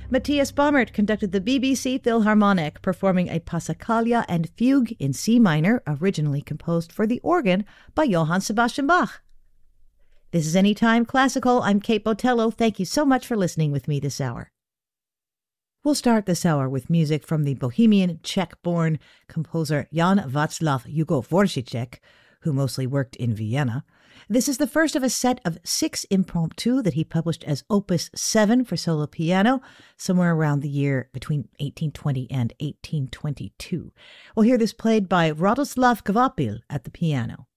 Matthias Baumert conducted the BBC Philharmonic, performing a Passacaglia and Fugue in C minor, originally composed for the organ by Johann Sebastian Bach. This is Anytime Classical. I'm Kate Botello. Thank you so much for listening with me this hour. We'll start this hour with music from the Bohemian Czech-born composer Jan Václav Jugo-Voršíček, who mostly worked in Vienna. This is the first of a set of 6 impromptu that he published as Opus 7 for solo piano, somewhere around the year between 1820 and 1822. We'll hear this played by Radoslav Kvapil at the piano.